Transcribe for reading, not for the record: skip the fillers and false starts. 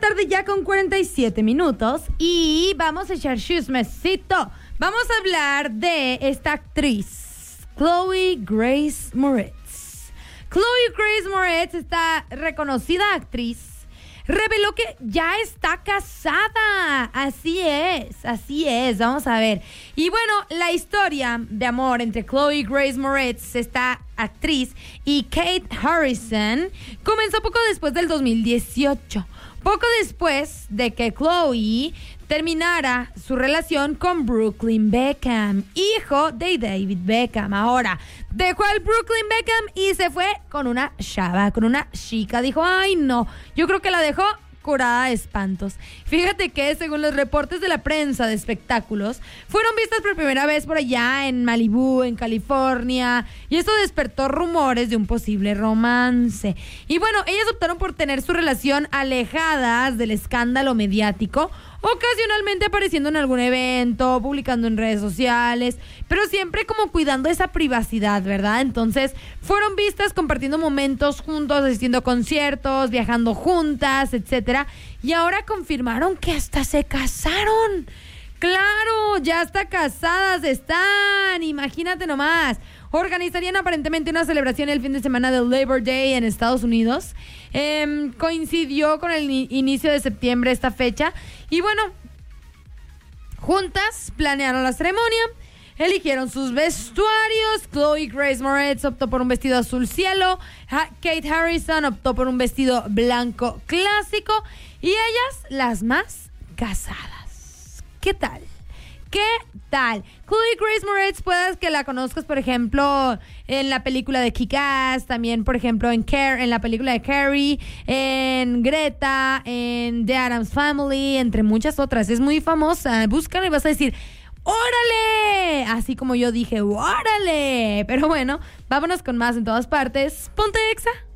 tarde ya con 47 minutos y vamos a echar chismecito. Vamos a hablar de esta actriz, Chloe Grace Moretz. Chloe Grace Moretz, esta reconocida actriz, reveló que ya está casada. Así es, vamos a ver. Y bueno, la historia de amor entre Chloe Grace Moretz, esta actriz, y Kate Harrison comenzó poco después del 2018. Poco después de que Chloe terminara su relación con Brooklyn Beckham, hijo de David Beckham. Ahora, dejó al Brooklyn Beckham y se fue con una chava, con una chica. Dijo, ay no, yo creo que la dejó curada de espantos. Fíjate que según los reportes de la prensa de espectáculos, fueron vistas por primera vez por allá en Malibú, en California, y esto despertó rumores de un posible romance. Y bueno, ellas optaron por tener su relación alejadas del escándalo mediático, ocasionalmente apareciendo en algún evento, publicando en redes sociales, pero siempre como cuidando esa privacidad, ¿verdad? Entonces, fueron vistas compartiendo momentos juntos, asistiendo a conciertos, viajando juntas, etcétera. Y ahora confirmaron que hasta se casaron. ¡Claro! Ya hasta casadas están. Imagínate nomás. Organizarían aparentemente una celebración el fin de semana del Labor Day en Estados Unidos. Coincidió con el inicio de septiembre esta fecha. Y bueno, juntas planearon la ceremonia, eligieron sus vestuarios. Chloe Grace Moretz optó por un vestido azul cielo. Kate Harrison optó por un vestido blanco clásico. Y ellas las más casadas. ¿Qué tal? ¿Qué tal? Chloe Grace Moretz, puedes que la conozcas, por ejemplo, en la película de Kick-Ass, también, por ejemplo, en la película de Carrie, en Greta, en The Addams Family, entre muchas otras. Es muy famosa. Búscala y vas a decir, ¡órale! Así como yo dije, ¡órale! Pero bueno, vámonos con más en todas partes. Ponte Exa.